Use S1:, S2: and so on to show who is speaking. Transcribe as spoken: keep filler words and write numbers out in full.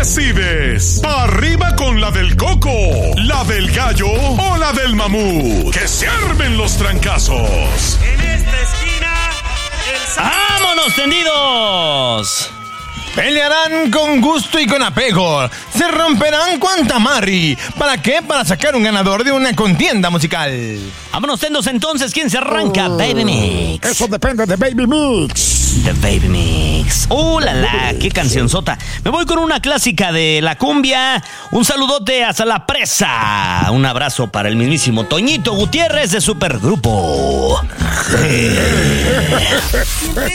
S1: decides. Pa' arriba con la del coco, la del gallo o la del mamut. Que se armen los trancazos.
S2: En esta esquina, el...
S3: ¡Vámonos, tendidos!
S4: Pelearán con gusto y con apego. Se romperán cuan tamarri. ¿Para qué? Para sacar un ganador de una contienda musical.
S3: Vámonos, tendos, entonces. ¿Quién se arranca? Oh, Baby Mix.
S5: Eso depende de Baby Mix.
S3: The Baby Mix. ¡Uh, la, la! ¡Qué cancionzota! Me voy con una clásica de la cumbia. Un saludote hasta la presa. Un abrazo para el mismísimo Toñito Gutiérrez de Supergrupo.
S2: Siempre